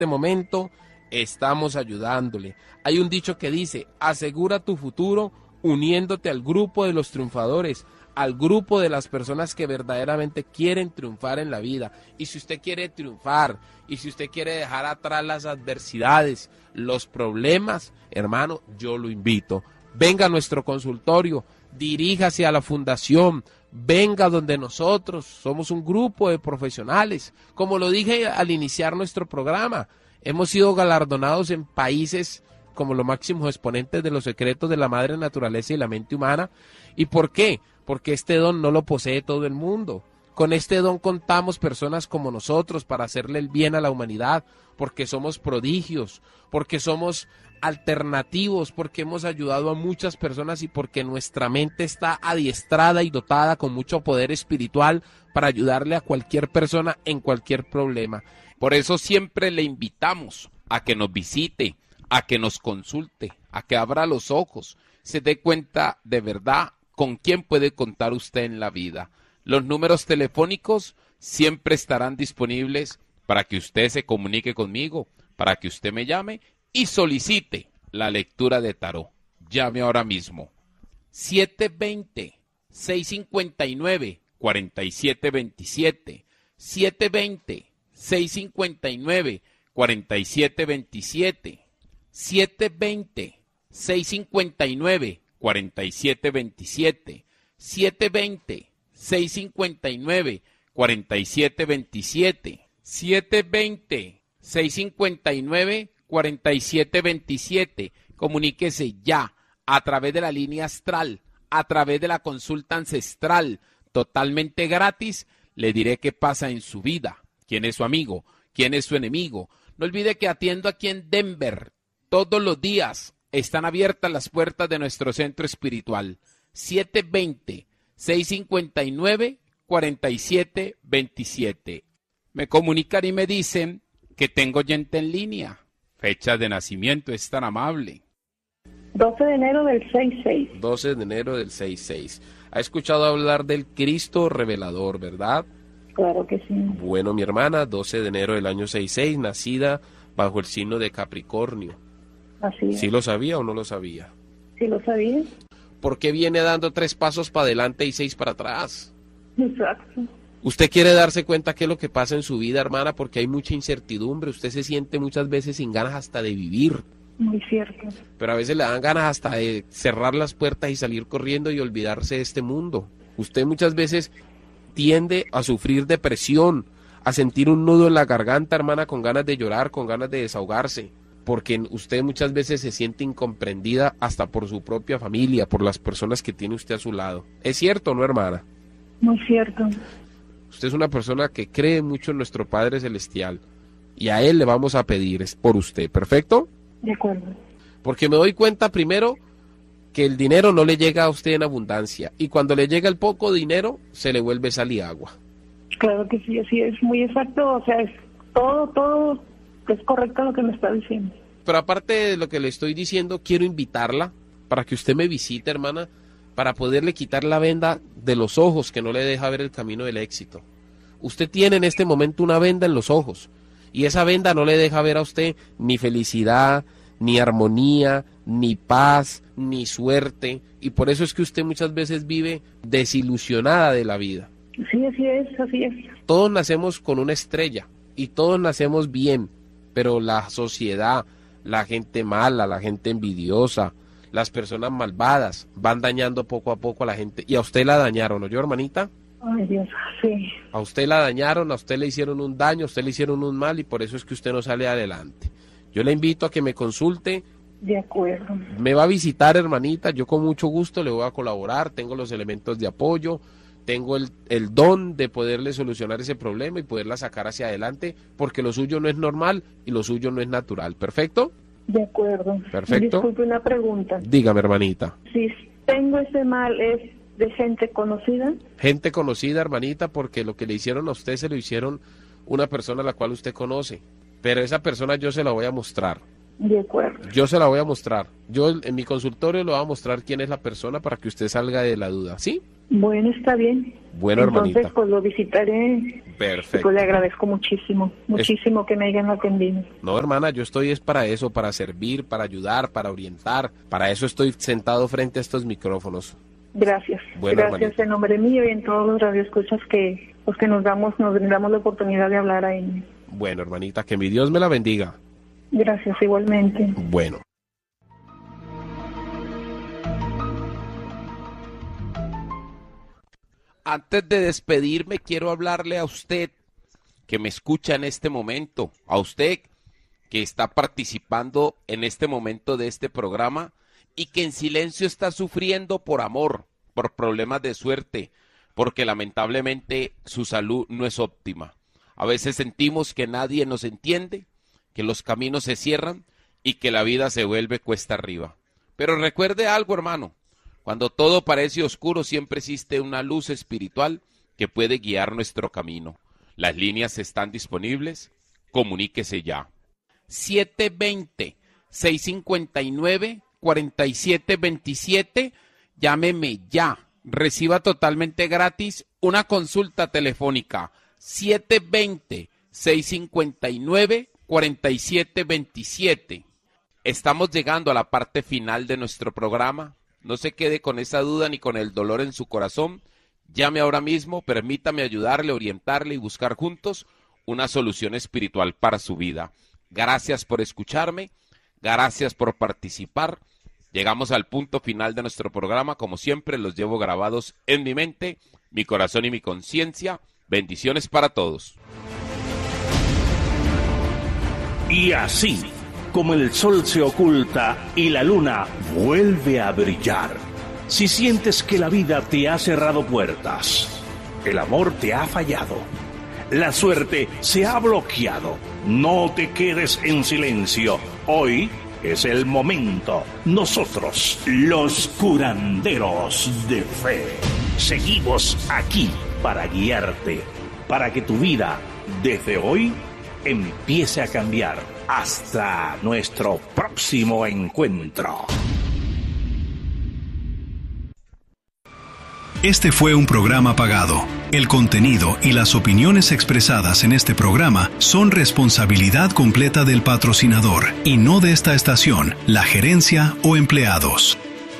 este momento estamos ayudándole. Hay un dicho que dice, asegura tu futuro uniéndote al grupo de los triunfadores, al grupo de las personas que verdaderamente quieren triunfar en la vida. Y si usted quiere triunfar, y si usted quiere dejar atrás las adversidades, los problemas, hermano, yo lo invito. Venga a nuestro consultorio, diríjase a la fundación, venga donde nosotros somos un grupo de profesionales. Como lo dije al iniciar nuestro programa, hemos sido galardonados en países como los máximos exponentes de los secretos de la madre naturaleza y la mente humana. ¿Y por qué? Porque este don no lo posee todo el mundo. Con este don contamos personas como nosotros para hacerle el bien a la humanidad, porque somos prodigios, porque somos alternativos, porque hemos ayudado a muchas personas y porque nuestra mente está adiestrada y dotada con mucho poder espiritual para ayudarle a cualquier persona en cualquier problema. Por eso siempre le invitamos a que nos visite, a que nos consulte, a que abra los ojos, se dé cuenta de verdad con quién puede contar usted en la vida. Los números telefónicos siempre estarán disponibles para que usted se comunique conmigo, para que usted me llame y solicite la lectura de tarot. Llame ahora mismo. 720-659-4727. 720-659-4727. 720-659-4727. 720-659-4727. 720-659-4727. Comuníquese ya a través de la línea astral, a través de la consulta ancestral, totalmente gratis. Le diré qué pasa en su vida, quién es su amigo, quién es su enemigo. No olvide que atiendo aquí en Denver. Todos los días están abiertas las puertas de nuestro centro espiritual. 720-659-4727. Me comunican y me dicen que tengo oyente en línea. Fecha de nacimiento, es tan amable. 12 de enero del 66. 12 de enero del 66. ¿Ha escuchado hablar del Cristo revelador, verdad? Claro que sí. Bueno, mi hermana, 12 de enero del año 66, nacida bajo el signo de Capricornio. Así es. ¿Sí lo sabía o no lo sabía? Sí lo sabía. ¿Por qué viene dando 3 pasos para adelante y 6 para atrás? Exacto. Usted quiere darse cuenta qué es lo que pasa en su vida, hermana, porque hay mucha incertidumbre. Usted se siente muchas veces sin ganas hasta de vivir. Muy cierto. Pero a veces le dan ganas hasta de cerrar las puertas y salir corriendo y olvidarse de este mundo. Usted muchas veces tiende a sufrir depresión, a sentir un nudo en la garganta, hermana, con ganas de llorar, con ganas de desahogarse, porque usted muchas veces se siente incomprendida hasta por su propia familia, por las personas que tiene usted a su lado. ¿Es cierto o no, hermana? Muy cierto. Usted es una persona que cree mucho en nuestro Padre Celestial y a Él le vamos a pedir, es por usted, ¿perfecto? De acuerdo. Porque me doy cuenta primero que el dinero no le llega a usted en abundancia y cuando le llega el poco dinero se le vuelve sal y agua. Claro que sí, así es, muy exacto, o sea, es todo es correcto lo que me está diciendo. Pero aparte de lo que le estoy diciendo, quiero invitarla para que usted me visite, hermana, para poderle quitar la venda de los ojos que no le deja ver el camino del éxito. Usted tiene en este momento una venda en los ojos y esa venda no le deja ver a usted ni felicidad, ni armonía, ni paz, ni suerte, y por eso es que usted muchas veces vive desilusionada de la vida. Sí, así es, así es. Todos nacemos con una estrella y todos nacemos bien, pero la sociedad, la gente mala, la gente envidiosa, las personas malvadas van dañando poco a poco a la gente, y a usted la dañaron, ¿no yo, hermanita? Ay, Dios, sí. A usted la dañaron, a usted le hicieron un daño, a usted le hicieron un mal y por eso es que usted no sale adelante. Yo le invito a que me consulte. De acuerdo. Me va a visitar, hermanita, yo con mucho gusto le voy a colaborar, tengo los elementos de apoyo, tengo el don de poderle solucionar ese problema y poderla sacar hacia adelante, porque lo suyo no es normal y lo suyo no es natural, ¿perfecto? De acuerdo. Perfecto. Disculpe, una pregunta. Dígame, hermanita. Si tengo ese mal, ¿es de gente conocida? Gente conocida, hermanita, porque lo que le hicieron a usted se lo hicieron una persona a la cual usted conoce, pero esa persona yo se la voy a mostrar. De acuerdo. Yo se la voy a mostrar. Yo en mi consultorio le voy a mostrar quién es la persona para que usted salga de la duda, ¿sí? Bueno, está bien. Bueno, Entonces, hermanita. pues lo visitaré. Perfecto. Y pues le agradezco muchísimo que me hayan atendido. No, hermana, yo estoy es para eso, para servir, para ayudar, para orientar. Para eso estoy sentado frente a estos micrófonos. Gracias. Bueno, Gracias hermanita. en nombre mío y en todos los radioescuchas que nos damos la oportunidad de hablar ahí. Bueno, hermanita, que mi Dios me la bendiga. Gracias, igualmente. Bueno. Antes de despedirme, quiero hablarle a usted que me escucha en este momento, a usted que está participando en este momento de este programa y que en silencio está sufriendo por amor, por problemas de suerte, porque lamentablemente su salud no es óptima. A veces sentimos que nadie nos entiende, que los caminos se cierran y que la vida se vuelve cuesta arriba. Pero recuerde algo, hermano. Cuando todo parece oscuro, siempre existe una luz espiritual que puede guiar nuestro camino. Las líneas están disponibles. Comuníquese ya. 720-659-4727. Llámeme ya. Reciba totalmente gratis una consulta telefónica. 720-659-4727. Estamos llegando a la parte final de nuestro programa. No se quede con esa duda ni con el dolor en su corazón. Llame ahora mismo, permítame ayudarle, orientarle y buscar juntos una solución espiritual para su vida. Gracias por escucharme, gracias por participar. Llegamos al punto final de nuestro programa. Como siempre, los llevo grabados en mi mente, mi corazón y mi conciencia. Bendiciones para todos. Y así, como el sol se oculta y la luna vuelve a brillar, si sientes que la vida te ha cerrado puertas, el amor te ha fallado, la suerte se ha bloqueado, no te quedes en silencio. Hoy es el momento. Nosotros, los curanderos de fe, seguimos aquí para guiarte, para que tu vida, desde hoy, empiece a cambiar. Hasta nuestro próximo encuentro. Este fue un programa pagado. El contenido y las opiniones expresadas en este programa son responsabilidad completa del patrocinador y no de esta estación, la gerencia o empleados.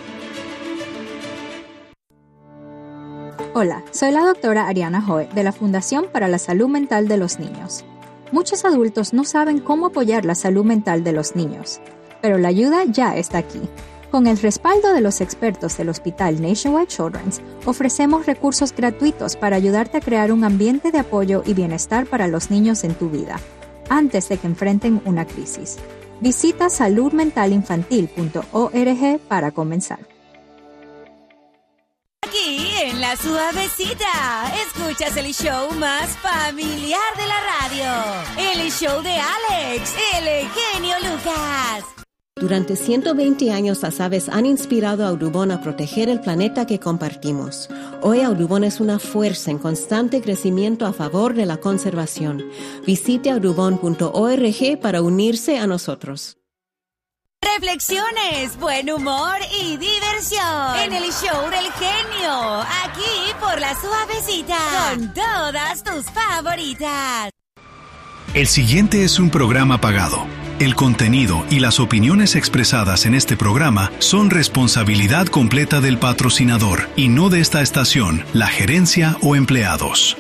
Hola, soy la doctora Ariana Joe de la Fundación para la Salud Mental de los Niños. Muchos adultos no saben cómo apoyar la salud mental de los niños, pero la ayuda ya está aquí. Con el respaldo de los expertos del Hospital Nationwide Children's, ofrecemos recursos gratuitos para ayudarte a crear un ambiente de apoyo y bienestar para los niños en tu vida, antes de que enfrenten una crisis. Visita saludmentalinfantil.org para comenzar. Aquí en La Suavecita, escuchas el show más familiar de la radio. El show de Alex, el genio Lucas. Durante 120 años las aves han inspirado a Audubon a proteger el planeta que compartimos. Hoy Audubon es una fuerza en constante crecimiento a favor de la conservación. Visite audubon.org para unirse a nosotros. Reflexiones, buen humor y diversión en el show del genio, aquí por La Suavecita, con todas tus favoritas. El siguiente es un programa pagado. El contenido y las opiniones expresadas en este programa son responsabilidad completa del patrocinador y no de esta estación, la gerencia o empleados.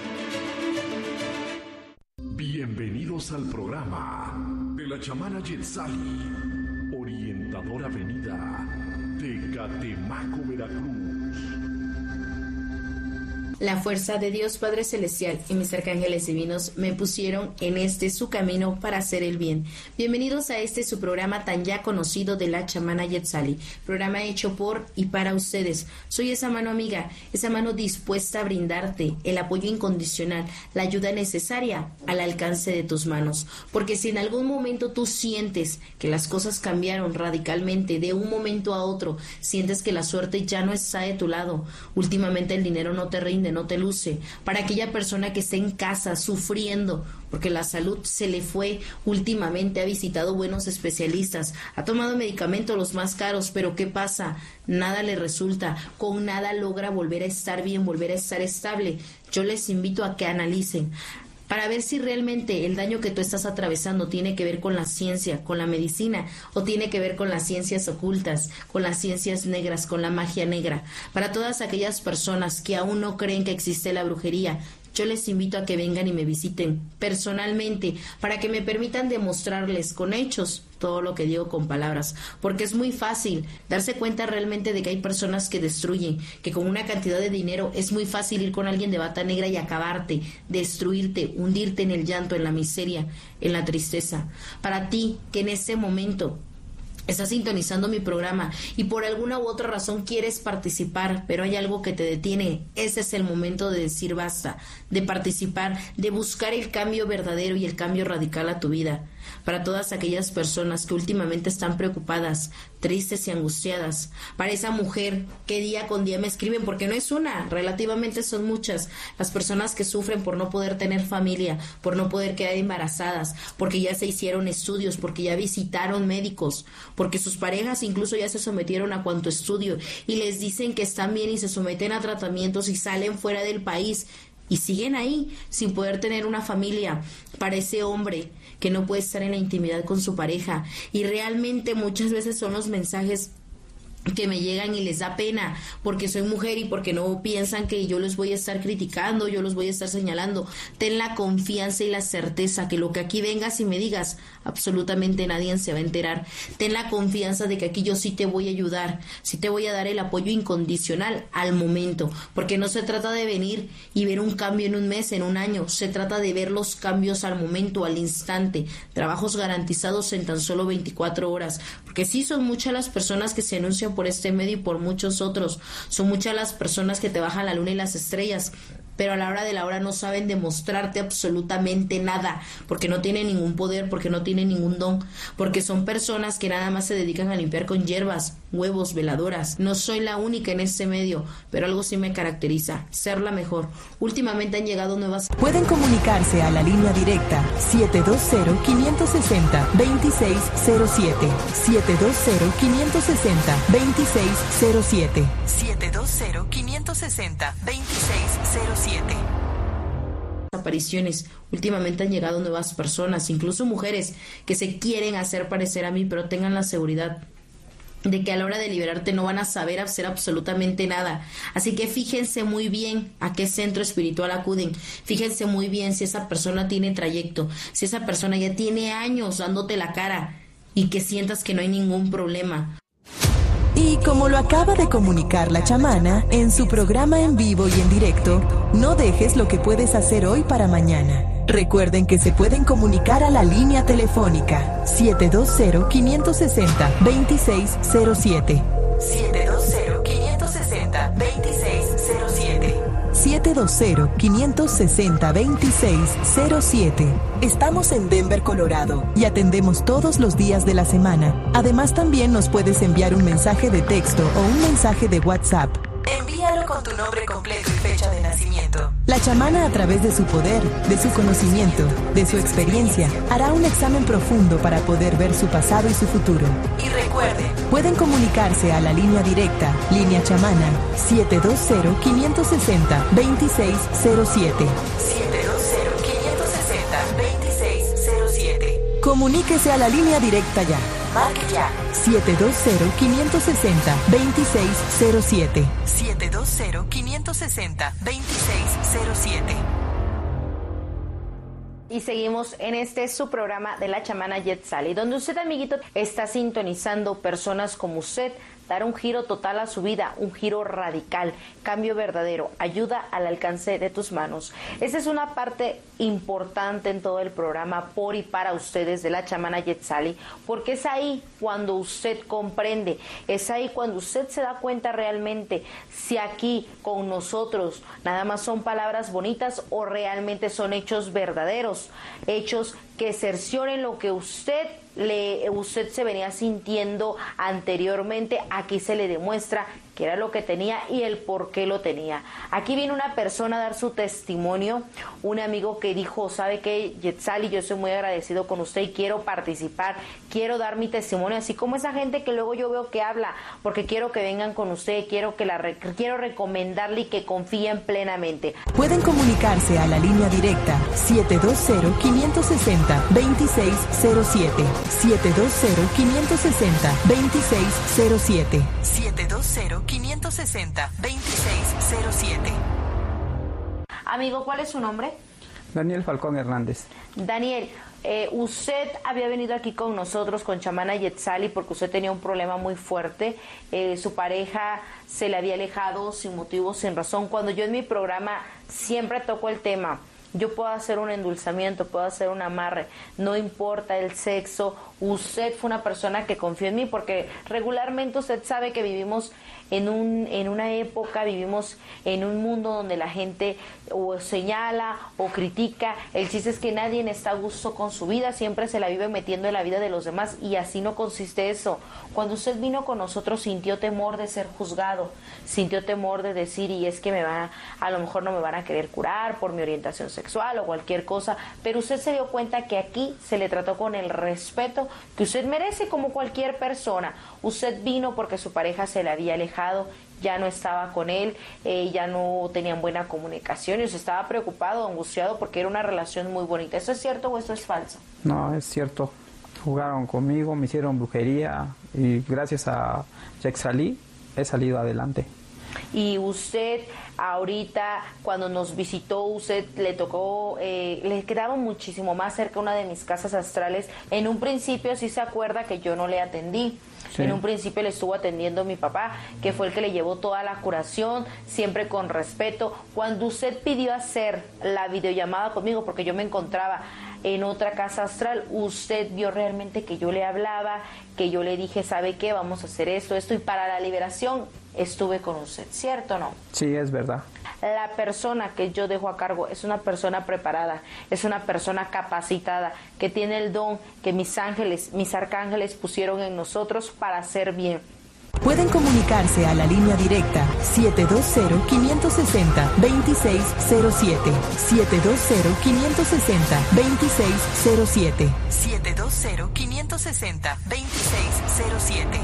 Bienvenidos al programa de la chamana Yetzali, orientadora venida de Catemaco, Veracruz. La fuerza de Dios Padre Celestial y mis arcángeles divinos me pusieron en su camino para hacer el bien. Bienvenidos a su programa tan ya conocido de la chamana Yetzali, programa hecho por y para ustedes. Soy esa mano amiga, esa mano dispuesta a brindarte el apoyo incondicional, la ayuda necesaria al alcance de tus manos. Porque si en algún momento tú sientes que las cosas cambiaron radicalmente de un momento a otro, sientes que la suerte ya no está de tu lado, últimamente el dinero no te rinde, donde no te luce, para aquella persona que está en casa sufriendo porque la salud se le fue últimamente, ha visitado buenos especialistas, ha tomado medicamentos los más caros, pero ¿qué pasa? Nada le resulta, con nada logra volver a estar bien, volver a estar estable. Yo les invito a que analicen para ver si realmente el daño que tú estás atravesando tiene que ver con la ciencia, con la medicina, o tiene que ver con las ciencias ocultas, con las ciencias negras, con la magia negra. Para todas aquellas personas que aún no creen que existe la brujería, yo les invito a que vengan y me visiten personalmente para que me permitan demostrarles con hechos todo lo que digo con palabras, porque es muy fácil darse cuenta realmente de que hay personas que destruyen, que con una cantidad de dinero es muy fácil ir con alguien de bata negra y acabarte, destruirte, hundirte en el llanto, en la miseria, en la tristeza. Para ti que en este momento estás sintonizando mi programa y por alguna u otra razón quieres participar, pero hay algo que te detiene, ese es el momento de decir basta, de participar, de buscar el cambio verdadero y el cambio radical a tu vida. Para todas aquellas personas que últimamente están preocupadas, tristes y angustiadas, para esa mujer que día con día me escriben, porque no es una, relativamente son muchas, las personas que sufren por no poder tener familia, por no poder quedar embarazadas, porque ya se hicieron estudios, porque ya visitaron médicos, porque sus parejas incluso ya se sometieron a cuanto estudio y les dicen que están bien y se someten a tratamientos y salen fuera del país y siguen ahí sin poder tener una familia. Para ese hombre que no puede estar en la intimidad con su pareja, y realmente muchas veces son los mensajes que me llegan y les da pena porque soy mujer y porque no piensan que yo los voy a estar criticando, yo los voy a estar señalando. Ten la confianza y la certeza que lo que aquí vengas y me digas, absolutamente nadie se va a enterar. Ten la confianza de que aquí yo sí te voy a ayudar, sí te voy a dar el apoyo incondicional al momento, porque no se trata de venir y ver un cambio en un mes, en un año, se trata de ver los cambios al momento, al instante, trabajos garantizados en tan solo 24 horas, porque sí son muchas las personas que se anuncian por este medio y por muchos otros, son muchas las personas que te bajan la luna y las estrellas, pero a la hora de la hora no saben demostrarte absolutamente nada, porque no tienen ningún poder, porque no tienen ningún don, porque son personas que nada más se dedican a limpiar con hierbas, huevos, veladoras. No soy la única en este medio, pero algo sí me caracteriza, ser la mejor. Últimamente han llegado nuevas... Pueden comunicarse a la línea directa 720-560-2607, 720-560-2607, 720-560-2607. Apariciones. Últimamente han llegado nuevas personas, incluso mujeres que se quieren hacer parecer a mí, pero tengan la seguridad de que a la hora de liberarte no van a saber hacer absolutamente nada. Así que fíjense muy bien a qué centro espiritual acuden. Fíjense muy bien si esa persona tiene trayecto, si esa persona ya tiene años dándote la cara y que sientas que no hay ningún problema. Y como lo acaba de comunicar la chamana en su programa en vivo y en directo, no dejes lo que puedes hacer hoy para mañana. Recuerden que se pueden comunicar a la línea telefónica 720-560-2607, 720-560-2607, 720-560-2607. Estamos en Denver, Colorado, y atendemos todos los días de la semana. Además, también nos puedes enviar un mensaje de texto o un mensaje de WhatsApp. Envíalo con tu nombre completo y fecha de nacimiento. La chamana, a través de su poder, de su conocimiento, de su experiencia, hará un examen profundo para poder ver su pasado y su futuro. Y recuerden, pueden comunicarse a la línea directa, línea chamana, 720-560-2607. 720-560-2607. Comuníquese a la línea directa ya. Marque ya. 720-560-2607. 720-560-2607. Y seguimos en su programa de la chamana Yetzali, donde usted, amiguito, está sintonizando personas como usted, dar un giro total a su vida, un giro radical, cambio verdadero, ayuda al alcance de tus manos. Esa es una parte importante en todo el programa por y para ustedes de la chamana Yetzali, porque es ahí cuando usted comprende, es ahí cuando usted se da cuenta realmente si aquí con nosotros nada más son palabras bonitas o realmente son hechos verdaderos, hechos que cercioren lo que usted se venía sintiendo anteriormente. Aquí se le demuestra qué era lo que tenía y el por qué lo tenía. Aquí viene una persona a dar su testimonio, un amigo que dijo, ¿sabe qué, Yetzali? Yo soy muy agradecido con usted y quiero participar, quiero dar mi testimonio, así como esa gente que luego yo veo que habla, porque quiero que vengan con usted, quiero recomendarle y que confíen plenamente. Pueden comunicarse a la línea directa 720-560-2607, 720-560-2607, 720-560-2607. Amigo, ¿cuál es su nombre? Daniel Falcón Hernández. Daniel, usted había venido aquí con nosotros, con Chamana Yetzali, porque usted tenía un problema muy fuerte. Su pareja se le había alejado sin motivo, sin razón. Cuando yo en mi programa siempre toco el tema, yo puedo hacer un endulzamiento, puedo hacer un amarre, no importa el sexo. Usted fue una persona que confió en mí, porque regularmente usted sabe que vivimos en una época, vivimos en un mundo donde la gente o señala o critica. El chiste es que nadie está a gusto con su vida, siempre se la vive metiendo en la vida de los demás, y así no consiste eso. Cuando usted vino con nosotros sintió temor de ser juzgado, sintió temor de decir, y es que a lo mejor no me van a querer curar por mi orientación sexual o cualquier cosa, pero usted se dio cuenta que aquí se le trató con el respeto que usted merece como cualquier persona. Usted vino porque su pareja se le había alejado, ya no estaba con él, ya no tenían buena comunicación y usted estaba preocupado, angustiado porque era una relación muy bonita. ¿Eso es cierto o esto es falso? No, es cierto. Jugaron conmigo, me hicieron brujería y gracias a Yetzali he salido adelante. Y usted ahorita cuando nos visitó, usted le tocó, le quedaba muchísimo más cerca una de mis casas astrales. En un principio sí se acuerda que yo no le atendí. Sí. En un principio le estuvo atendiendo mi papá, que fue el que le llevó toda la curación, siempre con respeto. Cuando usted pidió hacer la videollamada conmigo, porque yo me encontraba en otra casa astral, usted vio realmente que yo le hablaba, que yo le dije, ¿sabe qué? Vamos a hacer esto, y para la liberación estuve con usted, ¿cierto o no? Sí, es verdad. La persona que yo dejo a cargo es una persona preparada, es una persona capacitada, que tiene el don que mis arcángeles pusieron en nosotros para hacer bien. Pueden comunicarse a la línea directa 720-560-2607, 720-560-2607, 720-560-2607.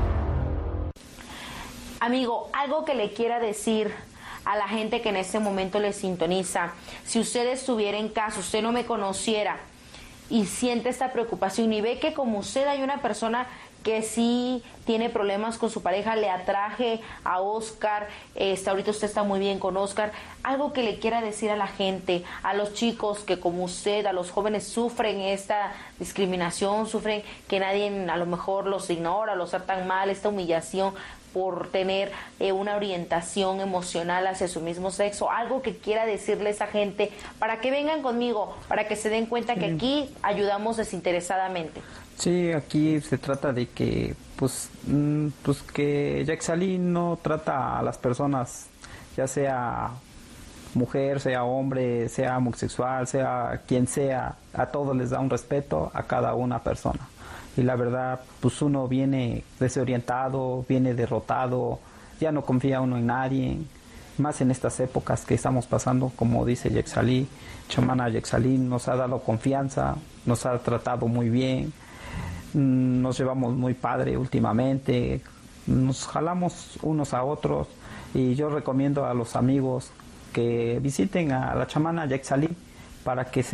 Amigo, algo que le quiera decir a la gente que en este momento le sintoniza. Si usted estuviera en casa, usted no me conociera y siente esta preocupación y ve que como usted hay una persona que sí tiene problemas con su pareja, le atraje a Oscar, ahorita usted está muy bien con Oscar, algo que le quiera decir a la gente, a los chicos que como usted, a los jóvenes sufren esta discriminación, sufren que nadie a lo mejor los ignora, los tratan mal, esta humillación por tener una orientación emocional hacia su mismo sexo, algo que quiera decirle a esa gente para que vengan conmigo, para que se den cuenta que aquí ayudamos desinteresadamente. Sí, aquí se trata de que pues que Yetzali no trata a las personas, ya sea mujer, sea hombre, sea homosexual, sea quien sea, a todos les da un respeto a cada una persona. Y la verdad, pues uno viene desorientado, viene derrotado, ya no confía uno en nadie, más en estas épocas que estamos pasando, como dice Yetzali, Chamana Yetzali nos ha dado confianza, nos ha tratado muy bien, nos llevamos muy padre últimamente, nos jalamos unos a otros, y yo recomiendo a los amigos que visiten a la Chamana Yetzali para que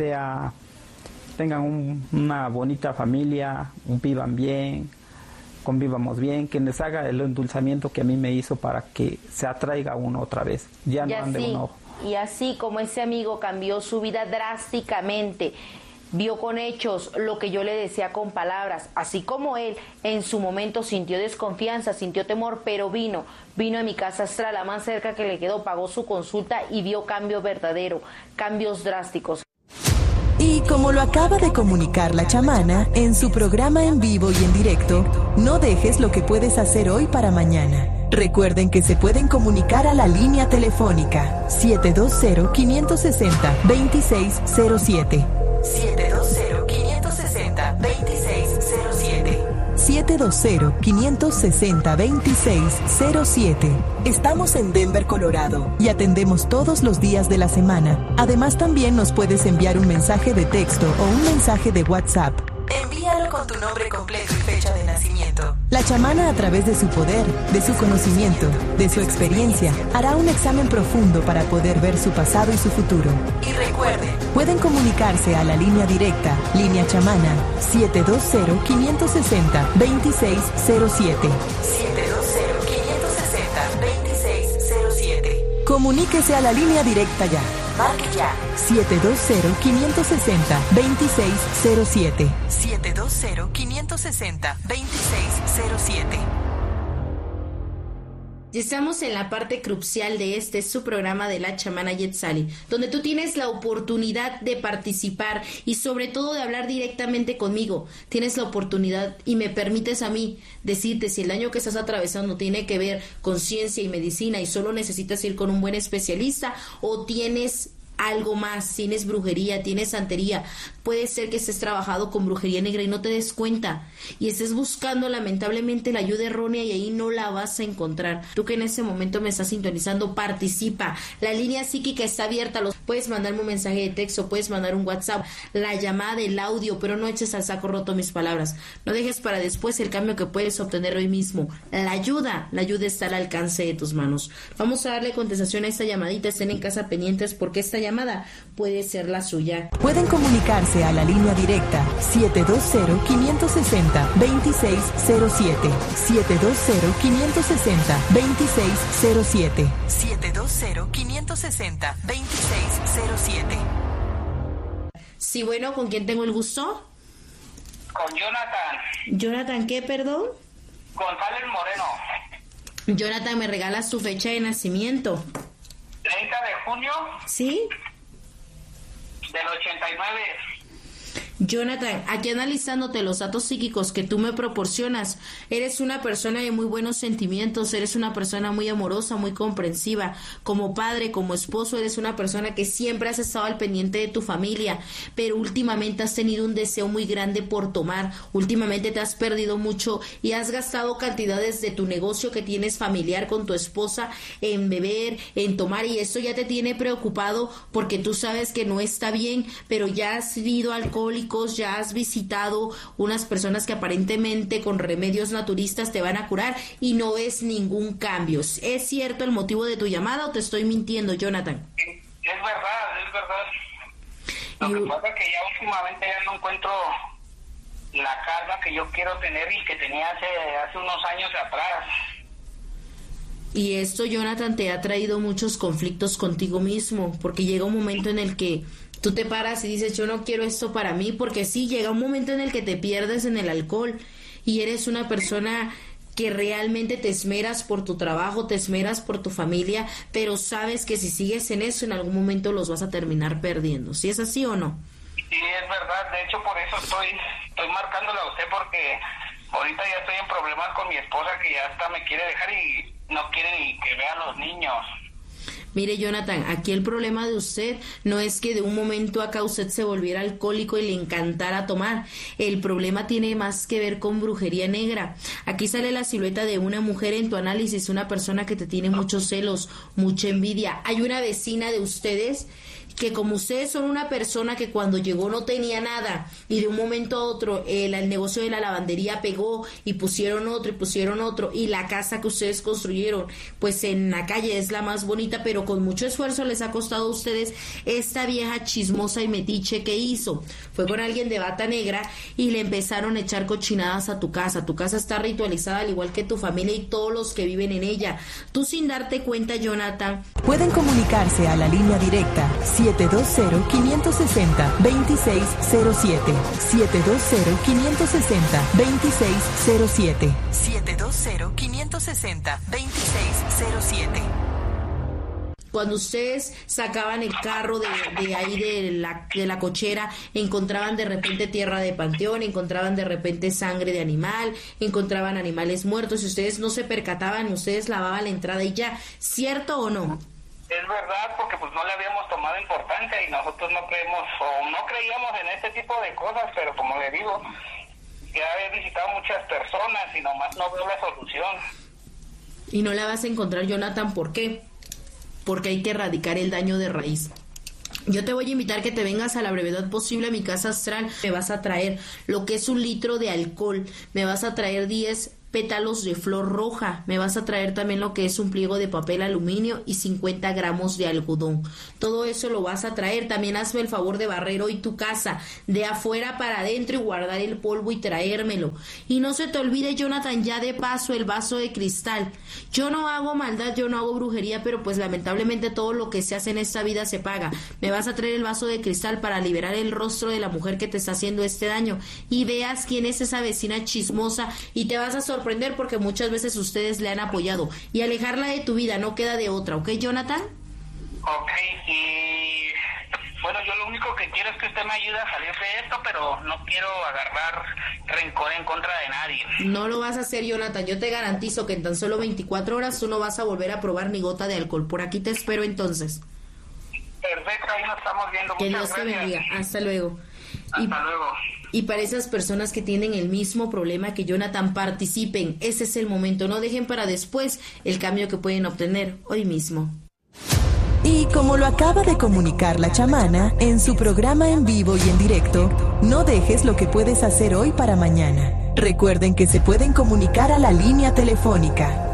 tengan una bonita familia, vivan bien, convivamos bien, que les haga el endulzamiento que a mí me hizo para que se atraiga uno otra vez, ya no ande uno. Y así como ese amigo cambió su vida drásticamente, vio con hechos lo que yo le decía con palabras, así como él en su momento sintió desconfianza, sintió temor, pero vino a mi casa astral, la más cerca que le quedó, pagó su consulta y vio cambio verdadero, cambios drásticos. Y como lo acaba de comunicar la chamana en su programa en vivo y en directo, no dejes lo que puedes hacer hoy para mañana. Recuerden que se pueden comunicar a la línea telefónica 720-560-2607. 720-560-2607. 720-560-2607. Estamos en Denver, Colorado, y atendemos todos los días de la semana. Además, también nos puedes enviar un mensaje de texto o un mensaje de WhatsApp. Envíalo con tu nombre completo y fecha de nacimiento. La chamana, a través de su poder, de su conocimiento, de su experiencia, hará un examen profundo para poder ver su pasado y su futuro. Y recuerden, pueden comunicarse a la línea directa, línea chamana, 720-560-2607. 720-560-2607. Comuníquese a la línea directa ya. Marque ya. 720-560-2607. 720-560-2607. Y estamos en la parte crucial de su programa de la chamana Yetzali, donde tú tienes la oportunidad de participar y sobre todo de hablar directamente conmigo. Tienes la oportunidad y me permites a mí decirte si el daño que estás atravesando tiene que ver con ciencia y medicina y solo necesitas ir con un buen especialista, o tienes algo más, tienes brujería, tienes santería. Puede ser que estés trabajando con brujería negra y no te des cuenta y estés buscando lamentablemente la ayuda errónea y ahí no la vas a encontrar. Tú que en ese momento me estás sintonizando, participa. La línea psíquica está abierta. Puedes mandarme un mensaje de texto, puedes mandar un WhatsApp, la llamada, el audio, pero no eches al saco roto mis palabras. No dejes para después el cambio que puedes obtener hoy mismo. La ayuda está al alcance de tus manos. Vamos a darle contestación a esta llamadita. Estén en casa pendientes porque esta llamada puede ser la suya. Pueden comunicarse a la línea directa 720-560-2607. 720-560-2607. 720-560-2607. Sí, bueno, ¿con quién tengo el gusto? Con Jonathan. ¿Jonathan qué, perdón? González Moreno. Jonathan, ¿me regalas tu fecha de nacimiento? 30 de junio. ¿Sí? Del 89. Jonathan, aquí analizándote los datos psíquicos que tú me proporcionas, eres una persona de muy buenos sentimientos, eres una persona muy amorosa, muy comprensiva. Como padre, como esposo, eres una persona que siempre has estado al pendiente de tu familia, pero últimamente has tenido un deseo muy grande por tomar. Últimamente te has perdido mucho y has gastado cantidades de tu negocio que tienes familiar con tu esposa en beber, en tomar, y esto ya te tiene preocupado porque tú sabes que no está bien, pero ya has ido alcohólico, ya has visitado unas personas que aparentemente con remedios naturistas te van a curar y no ves ningún cambio. ¿Es cierto el motivo de tu llamada o te estoy mintiendo, Jonathan? Es verdad. Lo que pasa es que ya últimamente ya no encuentro la calma que yo quiero tener y que tenía hace unos años atrás. Y esto, Jonathan, te ha traído muchos conflictos contigo mismo, porque llega un momento en el que tú te paras y dices, yo no quiero esto para mí, porque sí, llega un momento en el que te pierdes en el alcohol y eres una persona que realmente te esmeras por tu trabajo, te esmeras por tu familia, pero sabes que si sigues en eso, en algún momento los vas a terminar perdiendo. ¿Sí es así o no? Sí, es verdad. De hecho, por eso estoy marcándole a usted, porque ahorita ya estoy en problemas con mi esposa, que ya hasta me quiere dejar y no quiere ni que vea a los niños. Mire, Jonathan, aquí el problema de usted no es que de un momento acá usted se volviera alcohólico y le encantara tomar. El problema tiene más que ver con brujería negra. Aquí sale la silueta de una mujer en tu análisis, una persona que te tiene muchos celos, mucha envidia. Hay una vecina de ustedes que, como ustedes son una persona que cuando llegó no tenía nada y de un momento a otro el negocio de la lavandería pegó y pusieron otro y la casa que ustedes construyeron pues en la calle es la más bonita, pero con mucho esfuerzo les ha costado a ustedes. Esta vieja chismosa y metiche que hizo fue con alguien de bata negra y le empezaron a echar cochinadas a tu casa. Tu casa está ritualizada al igual que tu familia y todos los que viven en ella. Tú, sin darte cuenta, Jonathan, pueden comunicarse a la línea directa 720-560-2607. 720-560-2607. 720-560-2607. Cuando ustedes sacaban el carro de ahí de la cochera, encontraban de repente tierra de panteón, encontraban de repente sangre de animal, encontraban animales muertos y ustedes no se percataban, ustedes lavaban la entrada y ya. ¿Cierto o no? Es verdad, porque pues no le habíamos tomado importancia y nosotros no creíamos en este tipo de cosas, pero como le digo, ya he visitado muchas personas y nomás no veo la solución. Y no la vas a encontrar, Jonathan, ¿por qué? Porque hay que erradicar el daño de raíz. Yo te voy a invitar que te vengas a la brevedad posible a mi casa astral. Me vas a traer lo que es 1 litro de alcohol, me vas a traer 10 pétalos de flor roja, me vas a traer también lo que es un pliego de papel aluminio y 50 gramos de algodón. Todo eso lo vas a traer. También hazme el favor de barrer hoy tu casa de afuera para adentro y guardar el polvo y traérmelo. Y no se te olvide, Jonathan, ya de paso, el vaso de cristal. Yo no hago maldad, yo no hago brujería, pero pues lamentablemente todo lo que se hace en esta vida se paga. Me vas a traer el vaso de cristal para liberar el rostro de la mujer que te está haciendo este daño y veas quién es esa vecina chismosa, y te vas a sorprender porque muchas veces ustedes le han apoyado, y alejarla de tu vida, no queda de otra, ¿ok, Jonathan? Ok, y bueno, yo lo único que quiero es que usted me ayude a salir de esto, pero no quiero agarrar rencor en contra de nadie. No lo vas a hacer, Jonathan. Yo te garantizo que en tan solo 24 horas tú no vas a volver a probar ni gota de alcohol. Por aquí te espero entonces. Perfecto, ahí nos estamos viendo. Que Dios te bendiga. Hasta luego. Hasta luego. Y para esas personas que tienen el mismo problema que Jonathan, participen. Ese es el momento. No dejen para después el cambio que pueden obtener hoy mismo. Y como lo acaba de comunicar la chamana en su programa en vivo y en directo, no dejes lo que puedes hacer hoy para mañana. Recuerden que se pueden comunicar a la línea telefónica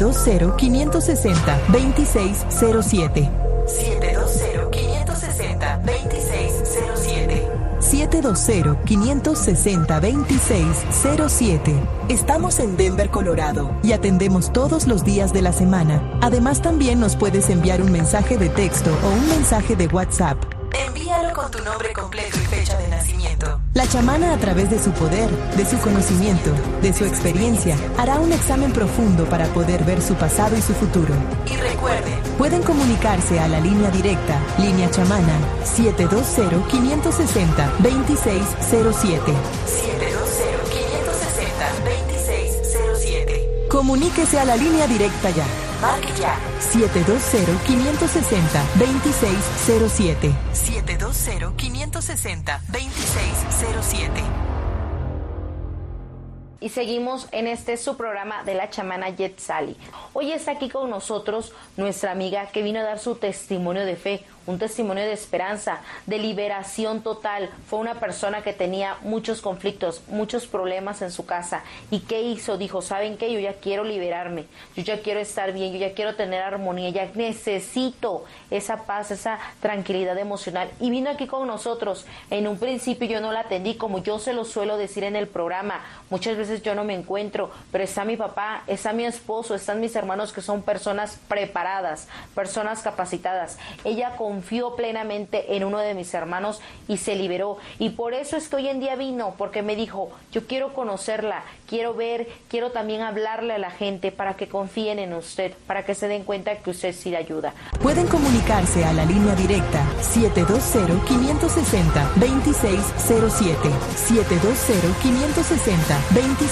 720-560-2607. 720-560-2607. 720-560-2607. Estamos en Denver, Colorado, y atendemos todos los días de la semana. Además, también nos puedes enviar un mensaje de texto o un mensaje de WhatsApp. Envíalo con tu nombre completo y fecha de nacimiento. La chamana, a través de su poder, de su conocimiento, de su experiencia, hará un examen profundo para poder ver su pasado y su futuro. Y recuerden, pueden comunicarse a la línea directa, línea chamana, 720-560-2607. 720-560-2607. Comuníquese a la línea directa ya. Marque ya. 720-560-2607. 720-560-2607. Y seguimos en su programa de la chamana Yetzali. Hoy está aquí con nosotros nuestra amiga que vino a dar su testimonio de fe, un testimonio de esperanza, de liberación total. Fue una persona que tenía muchos conflictos, muchos problemas en su casa. ¿Y qué hizo? Dijo, ¿saben qué? Yo ya quiero liberarme, yo ya quiero estar bien, yo ya quiero tener armonía, ya necesito esa paz, esa tranquilidad emocional. Y vino aquí con nosotros. En un principio yo no la atendí, como yo se lo suelo decir en el programa. Muchas veces yo no me encuentro, pero está mi papá, está mi esposo, están mis hermanos que son personas preparadas, personas capacitadas. Ella confió plenamente en uno de mis hermanos y se liberó. Y por eso es que hoy en día vino, porque me dijo, yo quiero conocerla, quiero ver, quiero también hablarle a la gente para que confíen en usted, para que se den cuenta que usted sí le ayuda. Pueden comunicarse a la línea directa 720-560-2607. 720-560-2607.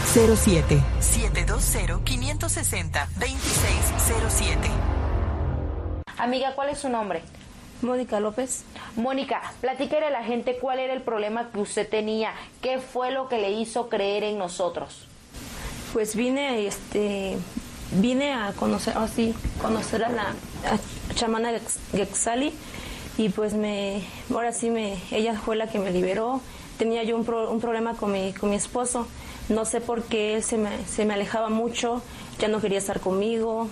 720-560-2607. Amiga, ¿cuál es su nombre? Mónica López. Mónica, platíquele a la gente cuál era el problema que usted tenía, qué fue lo que le hizo creer en nosotros. Pues vine a conocer a la chamana Yetzali, y pues ella fue la que me liberó. Tenía yo un problema con mi esposo. No sé por qué él se me alejaba mucho, ya no quería estar conmigo,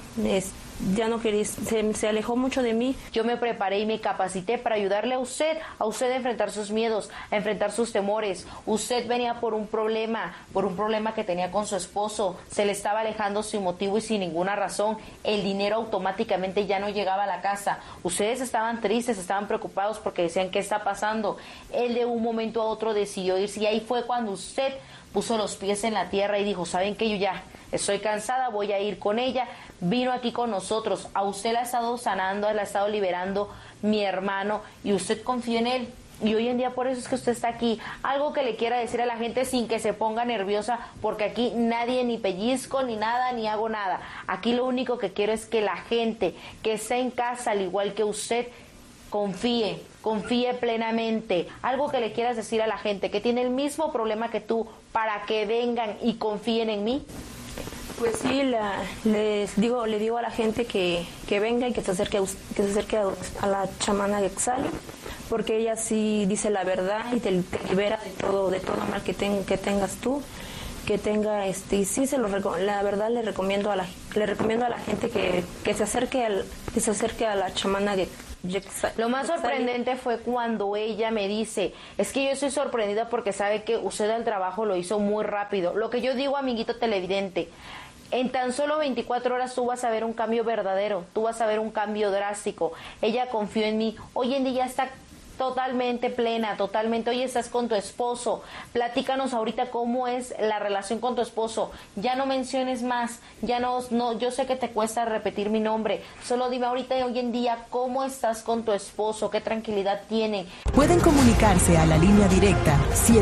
se alejó mucho de mí. Yo me preparé y me capacité para ayudarle a usted a enfrentar sus miedos, a enfrentar sus temores. Usted venía por un problema que tenía con su esposo, se le estaba alejando sin motivo y sin ninguna razón. El dinero automáticamente ya no llegaba a la casa. Ustedes estaban tristes, estaban preocupados porque decían, ¿qué está pasando? Él de un momento a otro decidió irse, y ahí fue cuando usted puso los pies en la tierra y dijo, ¿saben qué? Yo ya estoy cansada, voy a ir con ella. Vino aquí con nosotros. A usted la ha estado sanando, la ha estado liberando mi hermano, y usted confía en él. Y hoy en día por eso es que usted está aquí. Algo que le quiera decir a la gente sin que se ponga nerviosa, porque aquí nadie ni pellizco ni nada, ni hago nada. Aquí lo único que quiero es que la gente que está en casa, al igual que usted, confíe plenamente. Algo que le quieras decir a la gente que tiene el mismo problema que tú para que vengan y confíen en mí. Pues sí, le digo a la gente que venga y que se acerque a la chamana Quetzali, porque ella sí dice la verdad y te libera de todo mal que tengas tú, que tenga y sí la verdad le recomiendo a la gente que se acerque a la chamana Quetzali. Lo más sorprendente fue cuando ella me dice, es que yo estoy sorprendida porque sabe que usted el trabajo lo hizo muy rápido. Lo que yo digo, amiguito televidente, en tan solo 24 horas tú vas a ver un cambio verdadero, tú vas a ver un cambio drástico. Ella confió en mí, hoy en día está totalmente plena, totalmente. Hoy estás con tu esposo, platícanos ahorita cómo es la relación con tu esposo. Ya no menciones más, ya no, yo sé que te cuesta repetir mi nombre, solo dime ahorita hoy en día cómo estás con tu esposo, qué tranquilidad tienen. Pueden comunicarse a la línea directa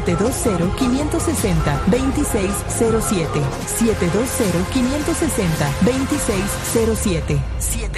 720-560-2607, 720-560-2607,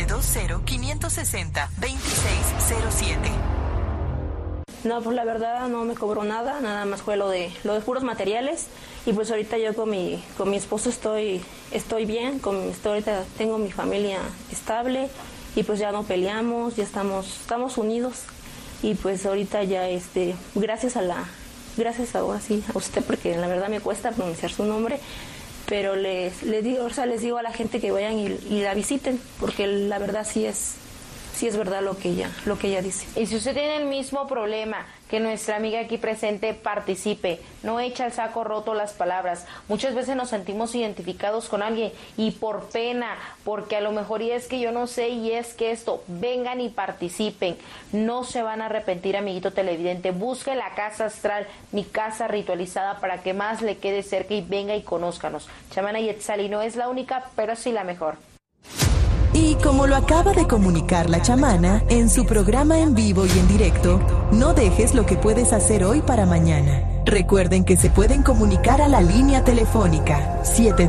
720-560-2607. No, pues la verdad no me cobró nada más fue lo de puros materiales, y pues ahorita yo con mi esposo estoy bien, ahorita tengo mi familia estable y pues ya no peleamos, ya estamos unidos, y pues ahorita ya gracias ahora sí a usted, porque la verdad me cuesta pronunciar su nombre, pero les digo a la gente que vayan y la visiten, porque la verdad sí es verdad lo que ella dice. Y si usted tiene el mismo problema que nuestra amiga aquí presente, participe, no echa al saco roto las palabras. Muchas veces nos sentimos identificados con alguien y por pena, porque a lo mejor y es que yo no sé y es que esto, vengan y participen, no se van a arrepentir, amiguito televidente. Busque la casa astral, mi casa ritualizada, para que más le quede cerca y venga y conózcanos. Chamana Quetzali no es la única, pero sí la mejor. Y como lo acaba de comunicar la chamana en su programa en vivo y en directo, no dejes lo que puedes hacer hoy para mañana. Recuerden que se pueden comunicar a la línea telefónica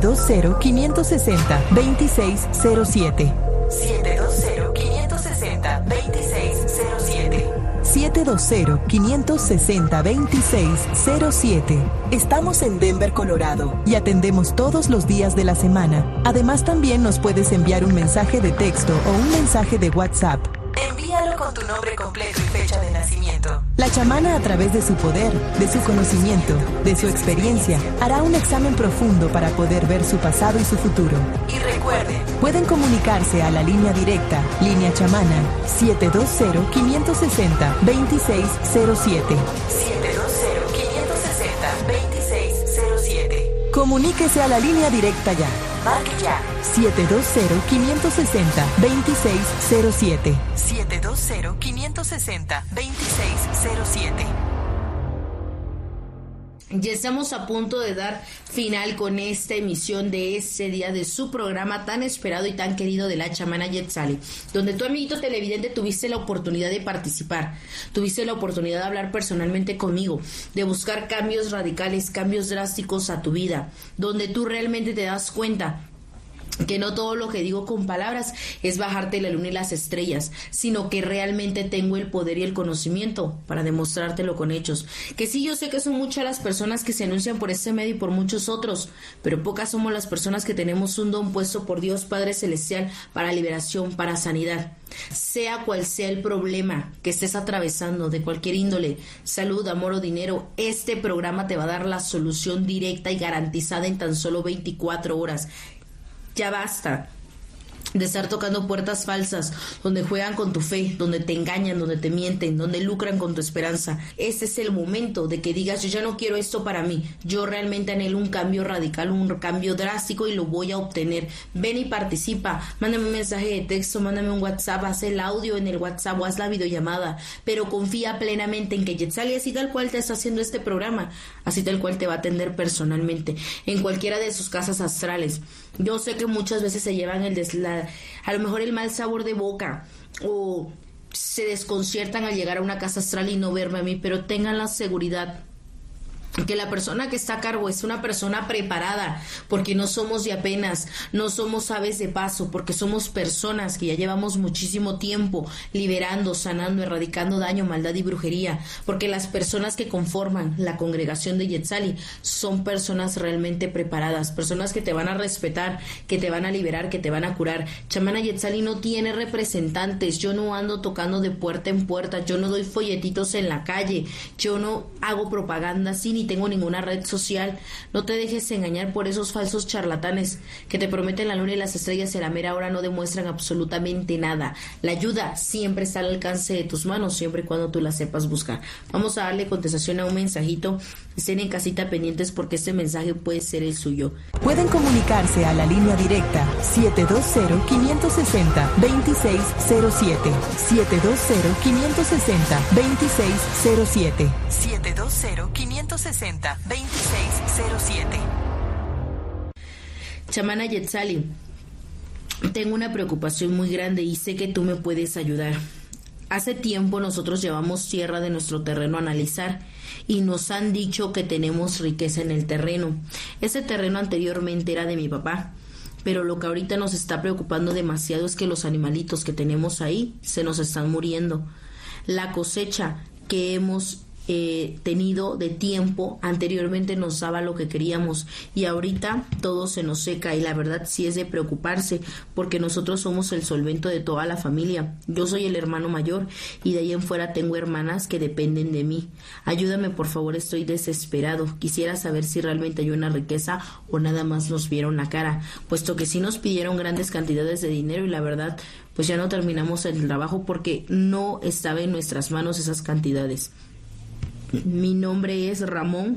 720-560-2607, 720-560-2607, 720-560-2607. Estamos en Denver, Colorado, y atendemos todos los días de la semana. Además, también nos puedes enviar un mensaje de texto o un mensaje de WhatsApp. Envíalo con tu nombre completo y fecha de nacimiento. La chamana, a través de su poder, de su conocimiento, de su experiencia, hará un examen profundo para poder ver su pasado y su futuro. Y recuerden, pueden comunicarse a la línea directa, línea chamana, 720-560-2607. 720-560-2607. Comuníquese a la línea directa ya. Marque ya. 720-560-2607. 720-560-2607. Ya estamos a punto de dar final con esta emisión de este día de su programa tan esperado y tan querido de la chamana Quetzali, donde tu amiguito televidente tuviste la oportunidad de participar, tuviste la oportunidad de hablar personalmente conmigo, de buscar cambios radicales, cambios drásticos a tu vida, donde tú realmente te das cuenta que no todo lo que digo con palabras es bajarte la luna y las estrellas, sino que realmente tengo el poder y el conocimiento para demostrártelo con hechos. Que sí, yo sé que son muchas las personas que se anuncian por este medio y por muchos otros, pero pocas somos las personas que tenemos un don puesto por Dios Padre Celestial para liberación, para sanidad. Sea cual sea el problema que estés atravesando, de cualquier índole, salud, amor o dinero, este programa te va a dar la solución directa y garantizada en tan solo 24 horas. Ya basta de estar tocando puertas falsas, donde juegan con tu fe, donde te engañan, donde te mienten, donde lucran con tu esperanza. Este es el momento de que digas, yo ya no quiero esto para mí, yo realmente anhelo un cambio radical, un cambio drástico y lo voy a obtener. Ven y participa, mándame un mensaje de texto, mándame un WhatsApp, haz el audio en el WhatsApp o haz la videollamada, pero confía plenamente en que Quetzali, así tal cual te está haciendo este programa, así tal cual te va a atender personalmente, en cualquiera de sus casas astrales. Yo sé que muchas veces se llevan a lo mejor el mal sabor de boca o se desconciertan al llegar a una casa astral y no verme a mí, pero tengan la seguridad que la persona que está a cargo es una persona preparada, porque no somos de apenas, no somos aves de paso, porque somos personas que ya llevamos muchísimo tiempo liberando, sanando, erradicando daño, maldad y brujería, porque las personas que conforman la congregación de Yetzali son personas realmente preparadas, personas que te van a respetar, que te van a liberar, que te van a curar. Chamana Yetzali no tiene representantes, yo no ando tocando de puerta en puerta, yo no doy folletitos en la calle, yo no hago propaganda así, ni tengo ninguna red social. No te dejes engañar por esos falsos charlatanes que te prometen la luna y las estrellas y a la mera hora no demuestran absolutamente nada. La ayuda siempre está al alcance de tus manos, siempre y cuando tú la sepas buscar. Vamos a darle contestación a un mensajito. Estén en casita pendientes porque este mensaje puede ser el suyo. Pueden comunicarse a la línea directa 720-560-2607. 720-560-2607. 720-560-2607. Chamana Yetzali, tengo una preocupación muy grande y sé que tú me puedes ayudar. Hace tiempo nosotros llevamos tierra de nuestro terreno a analizar y nos han dicho que tenemos riqueza en el terreno. Ese terreno anteriormente era de mi papá, pero lo que ahorita nos está preocupando demasiado es que los animalitos que tenemos ahí se nos están muriendo. La cosecha que hemos tenido de tiempo anteriormente nos daba lo que queríamos y ahorita todo se nos seca y la verdad sí es de preocuparse porque nosotros somos el solvento de toda la familia. Yo soy el hermano mayor y de ahí en fuera tengo hermanas que dependen de mí. Ayúdame por favor, estoy desesperado. Quisiera saber si realmente hay una riqueza o nada más nos vieron la cara, puesto que sí nos pidieron grandes cantidades de dinero y la verdad pues ya no terminamos el trabajo porque no estaba en nuestras manos esas cantidades. Mi nombre es Ramón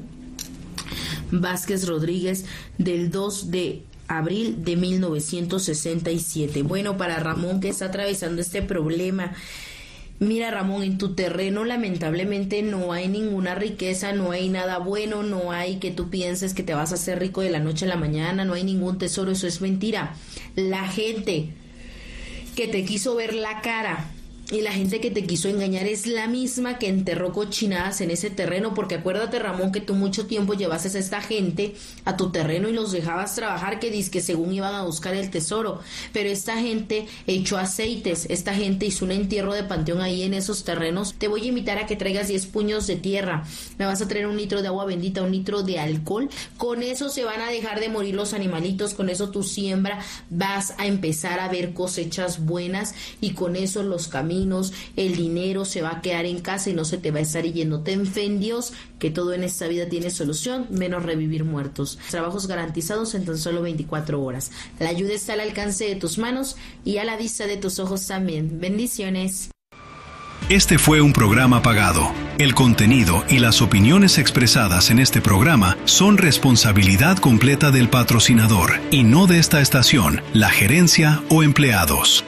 Vázquez Rodríguez, del 2 de abril de 1967. Bueno, para Ramón que está atravesando este problema, mira Ramón, en tu terreno lamentablemente no hay ninguna riqueza, no hay nada bueno, no hay que tú pienses que te vas a hacer rico de la noche a la mañana, no hay ningún tesoro, eso es mentira. La gente que te quiso ver la cara y la gente que te quiso engañar es la misma que enterró cochinadas en ese terreno, porque acuérdate Ramón que tú mucho tiempo llevases a esta gente a tu terreno y los dejabas trabajar que dizque según iban a buscar el tesoro, pero esta gente echó aceites, esta gente hizo un entierro de panteón ahí en esos terrenos. Te voy a invitar a que traigas 10 puños de tierra, me vas a traer 1 litro de agua bendita, 1 litro de alcohol, con eso se van a dejar de morir los animalitos, con eso tu siembra vas a empezar a ver cosechas buenas y con eso los caminos, el dinero se va a quedar en casa y no se te va a estar yendo. Ten fe en Dios que todo en esta vida tiene solución, menos revivir muertos. Trabajos garantizados en tan solo 24 horas. La ayuda está al alcance de tus manos y a la vista de tus ojos también. Bendiciones. Este fue un programa pagado. El contenido y las opiniones expresadas en este programa son responsabilidad completa del patrocinador y no de esta estación, la gerencia o empleados.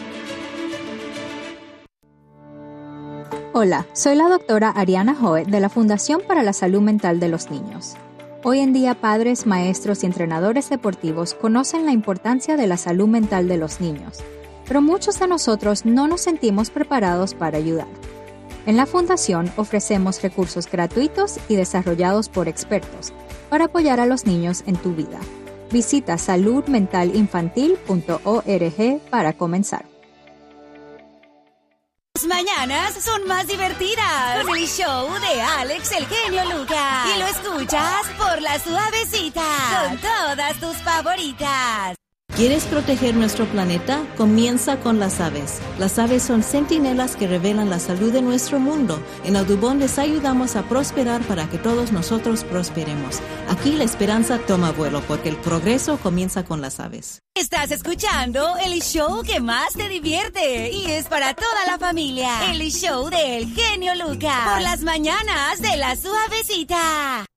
Hola, soy la doctora Ariana Joe de la Fundación para la Salud Mental de los Niños. Hoy en día, padres, maestros y entrenadores deportivos conocen la importancia de la salud mental de los niños, pero muchos de nosotros no nos sentimos preparados para ayudar. En la Fundación ofrecemos recursos gratuitos y desarrollados por expertos para apoyar a los niños en tu vida. Visita saludmentalinfantil.org para comenzar. Las mañanas son más divertidas con el show de Alex el Genio Lucas. Y lo escuchas por La Suavecita con todas tus favoritas. ¿Quieres proteger nuestro planeta? Comienza con las aves. Las aves son centinelas que revelan la salud de nuestro mundo. En Audubon les ayudamos a prosperar para que todos nosotros prosperemos. Aquí la esperanza toma vuelo porque el progreso comienza con las aves. Estás escuchando el show que más te divierte y es para toda la familia. El show del Genio Lucas por las mañanas de La Suavecita.